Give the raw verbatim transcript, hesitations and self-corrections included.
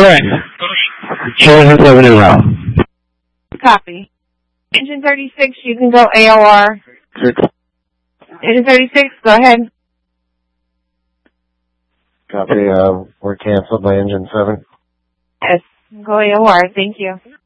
Correct. Engine seven en route. Copy. Engine thirty-six, you can go A O R. Six. Engine thirty-six, go ahead. Copy. Uh, we're canceled by engine seven. Yes, go A O R. Thank you.